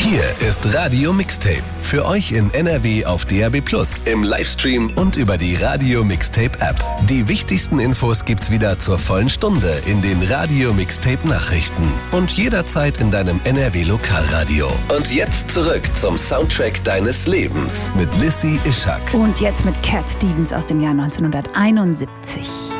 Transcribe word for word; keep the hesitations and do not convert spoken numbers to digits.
Hier ist Radio Mixtape. Für euch in N R W auf D A B plus, im Livestream und über die Radio Mixtape App. Die wichtigsten Infos gibt's wieder zur vollen Stunde in den Radio Mixtape Nachrichten und jederzeit in deinem N R W Lokalradio. Und jetzt zurück zum Soundtrack deines Lebens mit Lissy Ischak. Und jetzt mit Cat Stevens aus dem Jahr neunzehnhunderteinundsiebzig.